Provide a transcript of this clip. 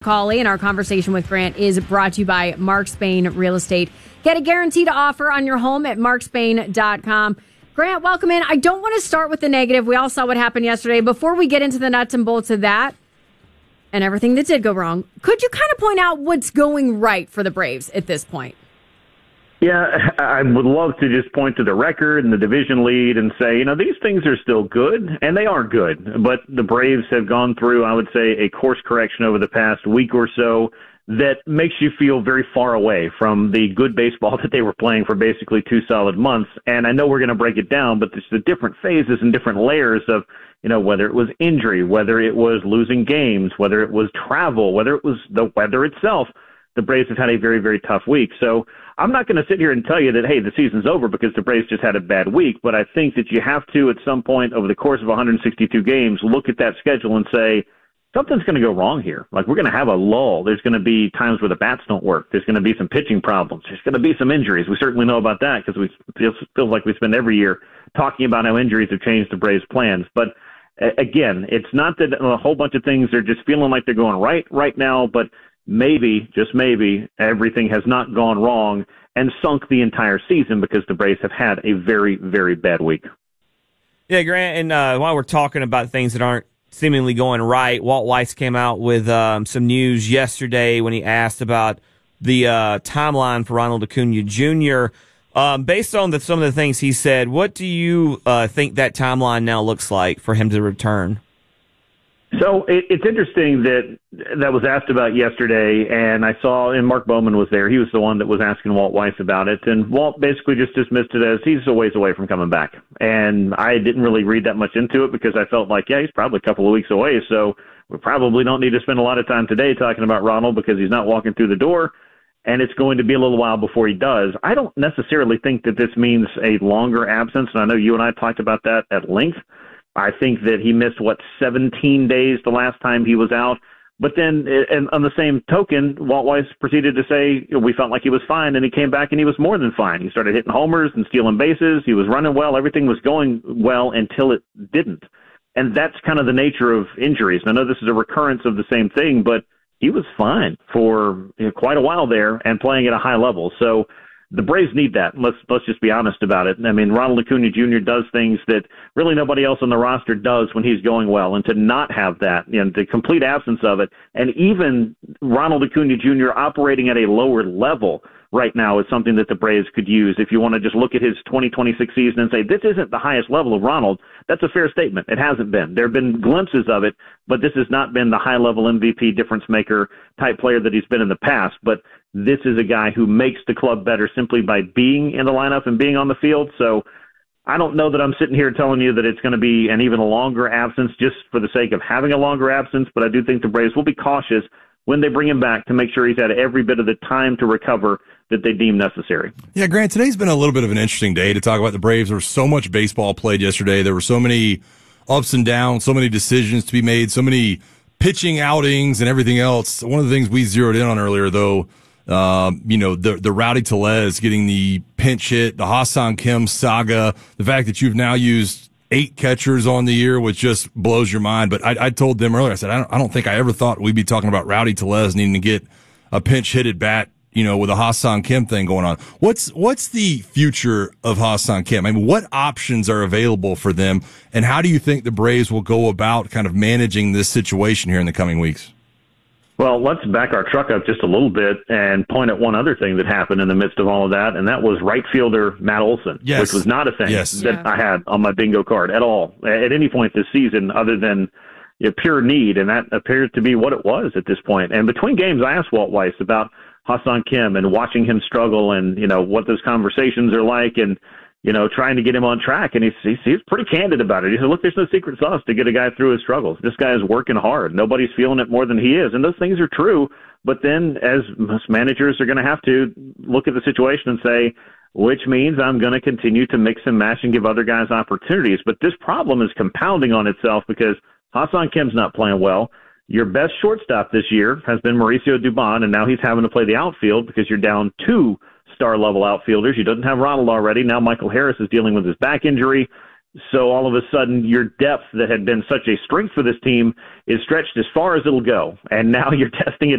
Cauley, and our conversation with Grant is brought to you by Mark Spain Real Estate. Get a guaranteed offer on your home at markspain.com. Grant, welcome in. I don't want to start with the negative. We all saw what happened yesterday. Before we get into the nuts and bolts of that and everything that did go wrong, could you kind of point out what's going right for the Braves at this point? Yeah, I would love to just point to the record and the division lead and say, these things are still good, and they are good. But the Braves have gone through, I would say, a course correction over the past week or so that makes you feel very far away from the good baseball that they were playing for basically 2 solid months. And I know we're going to break it down, but there's the different phases and different layers of, whether it was injury, whether it was losing games, whether it was travel, whether it was the weather itself. The Braves have had a very, very tough week. So I'm not going to sit here and tell you that, hey, the season's over because the Braves just had a bad week. But I think that you have to, at some point over the course of 162 games, look at that schedule and say, something's going to go wrong here. Like, we're going to have a lull. There's going to be times where the bats don't work. There's going to be some pitching problems. There's going to be some injuries. We certainly know about that because it feels like we spend every year talking about how injuries have changed the Braves' plans. But again, it's not that a whole bunch of things are just feeling like they're going right now, but maybe, just maybe, everything has not gone wrong and sunk the entire season because the Braves have had a very, very bad week. Yeah, Grant, and while we're talking about things that aren't seemingly going right, Walt Weiss came out with some news yesterday when he asked about the timeline for Ronald Acuna Jr. Based on some of the things he said, what do you think that timeline now looks like for him to return? So it's interesting that was asked about yesterday, and I saw, and Mark Bowman was there. He was the one that was asking Walt Weiss about it, and Walt basically just dismissed it as he's a ways away from coming back. And I didn't really read that much into it because I felt like, yeah, he's probably a couple of weeks away, so we probably don't need to spend a lot of time today talking about Ronald because he's not walking through the door, and it's going to be a little while before he does. I don't necessarily think that this means a longer absence, and I know you and I talked about that at length. I think that he missed, 17 days the last time he was out. But then, and on the same token, Walt Weiss proceeded to say, we felt like he was fine, and he came back and he was more than fine. He started hitting homers and stealing bases. He was running well. Everything was going well until it didn't. And that's kind of the nature of injuries. And I know this is a recurrence of the same thing, but he was fine for quite a while there and playing at a high level. So the Braves need that. Let's just be honest about it. I mean, Ronald Acuna Jr. does things that really nobody else on the roster does when he's going well, and to not have that, the complete absence of it, and even Ronald Acuna Jr. operating at a lower level right now is something that the Braves could use. If you want to just look at his 2026 season and say, this isn't the highest level of Ronald, that's a fair statement. It hasn't been. There have been glimpses of it, but this has not been the high-level MVP difference maker type player that he's been in the past. But this is a guy who makes the club better simply by being in the lineup and being on the field. So I don't know that I'm sitting here telling you that it's going to be an even longer absence just for the sake of having a longer absence, but I do think the Braves will be cautious when they bring him back to make sure he's had every bit of the time to recover that they deem necessary. Yeah, Grant, today's been a little bit of an interesting day to talk about the Braves. There was so much baseball played yesterday. There were so many ups and downs, so many decisions to be made, so many pitching outings and everything else. One of the things we zeroed in on earlier, though, the Rowdy Tellez getting the pinch hit, the Ha-Seong Kim saga, the fact that you've now used 8 catchers on the year, which just blows your mind. But I told them earlier, I said, I don't think I ever thought we'd be talking about Rowdy Tellez needing to get a pinch hit at bat, with a Ha-Seong Kim thing going on. What's the future of Ha-Seong Kim? I mean, what options are available for them, and how do you think the Braves will go about kind of managing this situation here in the coming weeks? Well, let's back our truck up just a little bit and point at one other thing that happened in the midst of all of that, and that was right fielder Matt Olson, which was not a thing that I had on my bingo card at all at any point this season other than pure need, and that appears to be what it was at this point. And between games, I asked Walt Weiss about Ha-Seong Kim and watching him struggle and, what those conversations are like and, trying to get him on track. And he's pretty candid about it. He said, look, there's no secret sauce to get a guy through his struggles. This guy is working hard. Nobody's feeling it more than he is. And those things are true. But then as most managers are going to have to look at the situation and say, which means I'm going to continue to mix and match and give other guys opportunities. But this problem is compounding on itself because Ha-Seong Kim's not playing well. Your best shortstop this year has been Mauricio Dubon, and now he's having to play the outfield because you're down 2 star-level outfielders. You didn't have Ronald already. Now Michael Harris is dealing with his back injury. So all of a sudden, your depth that had been such a strength for this team is stretched as far as it'll go. And now you're testing it